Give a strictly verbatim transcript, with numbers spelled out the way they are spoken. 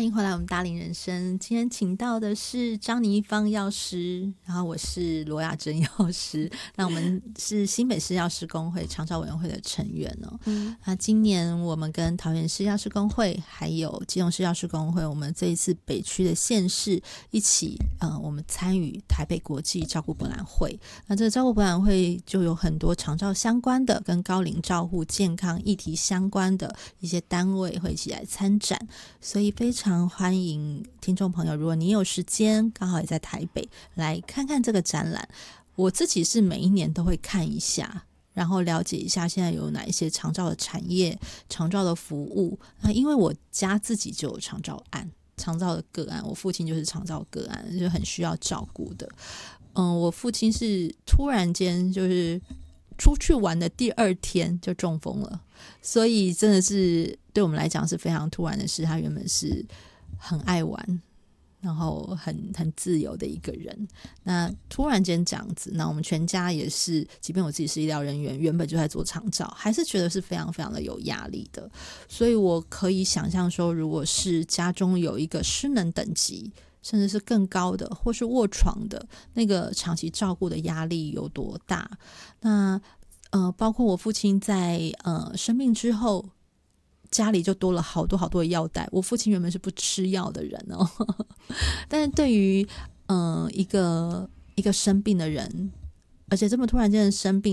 欢迎回来我们大龄人生。今天请到的是张倪芳药师，然后我是罗雅珍药师。那我们是新北市药师公会长照委员会的成员哦。嗯，那今年我们跟桃园市药师公会还有基隆市药师公会，我们这一次北区的县市一起，呃，我们参与台北国际照顾博览会。那这个照顾博览会就有很多长照相关的、跟高龄照护、健康议题相关的一些单位会一起来参展，所以非常欢迎听众朋友，如果你有时间刚好也在台北来看看这个展览。我自己是每一年都会看一下，然后了解一下现在有哪一些长照的产业、长照的服务。那因为我家自己就有长照案、长照的个案，我父亲就是长照个案，就很需要照顾的。嗯，我父亲是突然间就是出去玩的第二天就中风了，所以真的是对我们来讲是非常突然的事。他原本是很爱玩，然后很很自由的一个人，那突然间这样子，那我们全家也是，即便我自己是医疗人员，原本就在做长照，还是觉得是非常非常的有压力的。所以我可以想象说，如果是家中有一个失能等级甚至是更高的，或是卧床的，那个长期照顾的压力有多大。那呃，包括我父亲在呃生病之后，家里就多了好多好多的药袋。我父亲原本是不吃药的人哦，但是对于呃一个一个生病的人，而且这么突然间的生病，